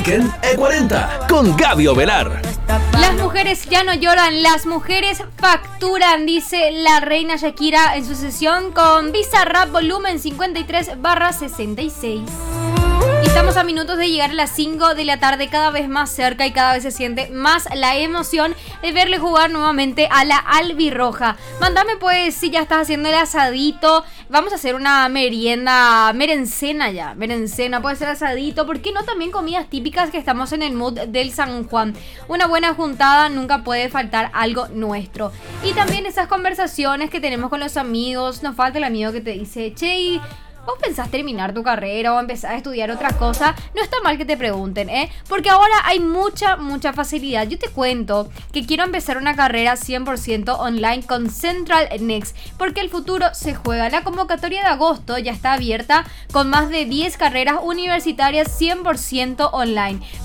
Weekend E40 con Gaby Ovelar. Las mujeres ya no lloran, las mujeres facturan, dice la reina Shakira en su sesión con Bizarrap volumen 53/66. Estamos a minutos de llegar a las 5 de la tarde, cada vez más cerca y cada vez se siente más la emoción de verle jugar nuevamente a la albirroja. Mándame pues si ya estás haciendo el asadito. Vamos a hacer una merencena ya. Merencena, puede ser asadito. ¿Por qué no también comidas típicas que estamos en el mood del San Juan? Una buena juntada, nunca puede faltar algo nuestro. Y también esas conversaciones que tenemos con los amigos. Nos falta el amigo que te dice, che, ¿vos pensás terminar tu carrera o empezar a estudiar otra cosa? No está mal que te pregunten, porque ahora hay mucha facilidad. Yo te cuento que quiero empezar una carrera 100% online con Central Next, porque el futuro se juega. La convocatoria de agosto ya está abierta con más de 10 carreras universitarias 100% online.